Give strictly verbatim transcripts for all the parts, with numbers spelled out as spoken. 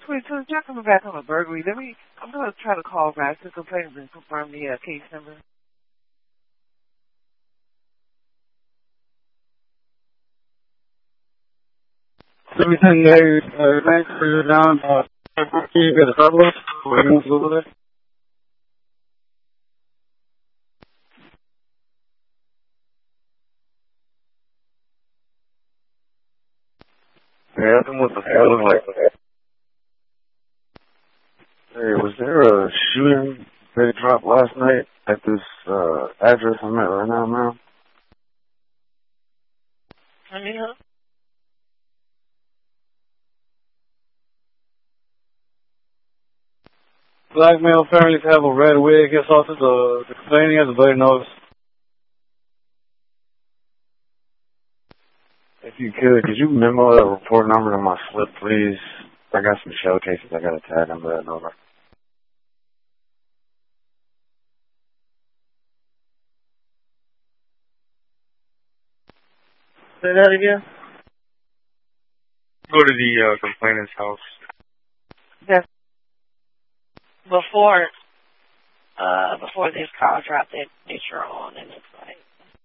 Wait, so you're coming back on a burglary. Let me, I'm going to try to call back to complain and confirm the uh, case number. Let me tell you, hey, uh, thanks for your down. Uh, you got a Starbucks? We're going to go there. Yeah, that's what the hell look like. Hey, was there a shooting that dropped last night at this uh, address I'm at right now, man? I mean, huh? Black male apparently have a red wig. Gets off to the, the complaining as a bloody nose. If you could, could you memo that report number to my slip, please? I got some shell cases. I got to tag under that number. Say that again? Go to the uh, complainant's house. Yes. Before, uh, before this call dropped, that picture on, and it's like.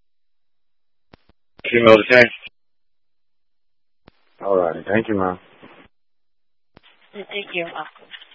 You know the thing. All righty. Thank you, man. Thank you, Malcolm.